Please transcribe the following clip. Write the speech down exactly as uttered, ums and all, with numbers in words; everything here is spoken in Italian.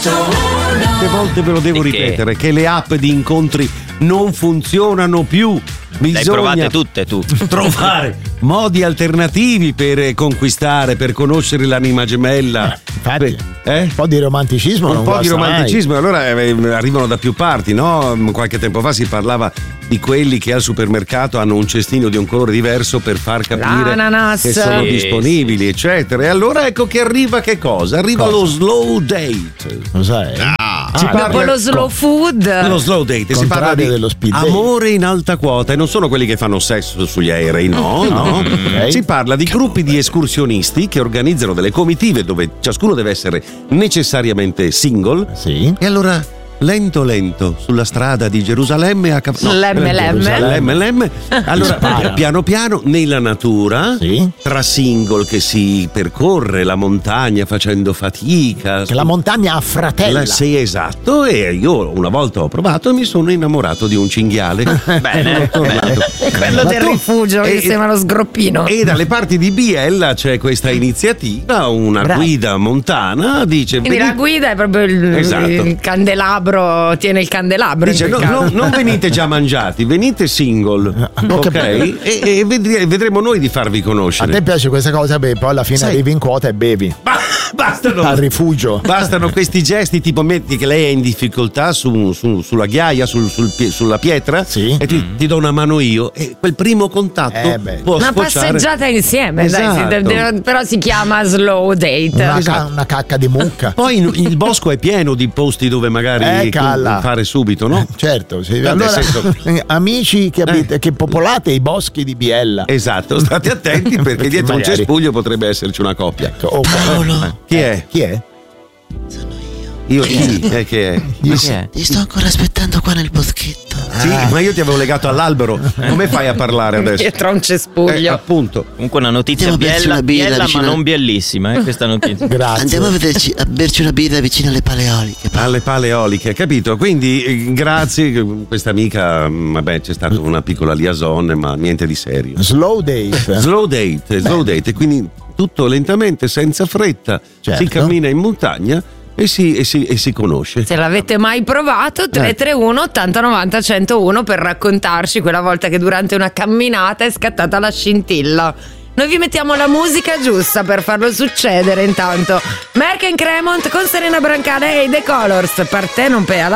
Quante volte ve lo devo Di che? ripetere che le app di incontri non funzionano più. Le hai Bisogna provate tutte tu. trovare modi alternativi per conquistare, per conoscere l'anima gemella. Infatti, Eh? un po' di romanticismo Un non po' di guasta mai. romanticismo, allora eh, arrivano da più parti, no? Qualche tempo fa si parlava di quelli che al supermercato hanno un cestino di un colore diverso per far capire L'ananas. che sono Sì, disponibili, eccetera. E allora ecco che arriva che cosa? Arriva Cosa? lo slow date. Lo sai? Si parla- Dopo lo slow food. Lo slow date, si parla Contrario di dello speed date. amore in alta quota e non sono quelli che fanno sesso sugli aerei, no, no. Ok. Si parla di gruppi di escursionisti che organizzano delle comitive dove ciascuno deve essere necessariamente single. Sì. E allora lento lento sulla strada di Gerusalemme a Cap- no, Lemme, eh, lemme. Gerusalemme, lemme. Allora Spara. piano piano nella natura, Sì. tra single che si percorre la montagna facendo fatica. Che la montagna affratella. La- sì, esatto, e io una volta ho provato e mi sono innamorato di un cinghiale. Bene. Sono tornato. Quello Ma del tu- rifugio che e- sembra lo sgroppino. E dalle parti di Biella c'è questa iniziativa, una Bravo. guida montana dice Quindi la "Veni- guida è proprio il, Esatto. il candelabro, tiene il candelabro. Dice, in no, quel no, caso. non venite già mangiati, venite single, No, che ok? bello. E, e vedre- vedremo noi di farvi A conoscere. te piace questa cosa? Beh, poi alla fine Sai- arrivi in quota e bevi. Ba- bastano, Al rifugio. bastano questi gesti, tipo metti che lei è in difficoltà su- su- sulla ghiaia, sul- sul pie- sulla pietra, Sì. e ti, ti do una mano io, e quel primo contatto Eh beh. può Una sfociare. passeggiata insieme, dai, Esatto. si de- de- però si chiama slow date. Una, Esatto. ca- una cacca di mucca. Poi in- il bosco è pieno di posti dove magari Eh, calla. fare subito, no? Certo, sì. Nel Allora, senso- eh, amici che, abit- che popolate i boschi di Biella. Esatto, state attenti perché Perché dietro un magari- cespuglio potrebbe esserci una coppia. Oh, Eh, Chi è? Chi è? Io chi? Eh, che è? Io Chi è? Ti sto ancora aspettando qua nel boschetto. Sì, ma io ti avevo legato all'albero. Come fai a parlare adesso? Dietro a un Eh, cespuglio. appunto. Comunque una notizia Andiamo a berci biella, una birra biella ma vicino- non biellissima, eh, questa notizia. Grazie. Andiamo a, vederci, a berci una birra vicino alle paleoliche. Alle pale eoliche, capito? Quindi eh, grazie, questa amica, mh, vabbè, c'è stata una piccola liaison, ma niente di serio. Slow date. Slow date, slow date, e quindi tutto lentamente, senza fretta, Certo. si cammina in montagna e si, e si, e si conosce. Se l'avete mai provato, tre tre uno ottanta novanta centouno per raccontarci quella volta che durante una camminata è scattata la scintilla. Noi vi mettiamo la musica giusta per farlo succedere intanto. Merck and Cremont con Serena Brancale e The Colors. Per te non pea la